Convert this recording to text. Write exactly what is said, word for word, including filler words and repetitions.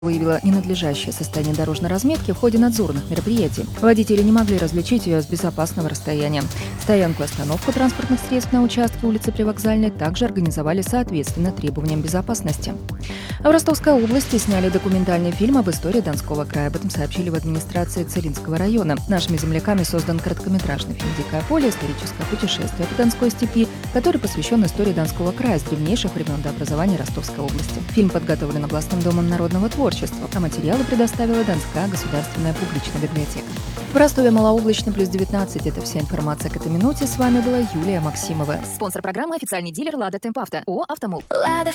выявила ненадлежащее состояние дорожной разметки в ходе надзорных мероприятий. Водители не могли различить ее с безопасного расстояния. Стоянку и остановку транспортных средств на участке улицы Привокзальной также организовали соответственно требованиям безопасности. А в Ростовской области сняли документальный фильм об истории Донского края. Об этом сообщили в администрации Целинского района. Нашими земляками создан короткометражный фильм «Дикое поле. Историческое путешествие по Донской степи», который посвящен истории Донского края с древнейших времен до образования Ростовской области. Фильм подготовлен областным домом народного творчества, а материалы предоставила Донская государственная публичная библиотека. В Ростове малооблачно, плюс девятнадцать. Это вся информация к этой минуте. С вами была Юлия Максимова. Спонсор программы — официальный дилер «Лада Темпавто» ООО «Автомол».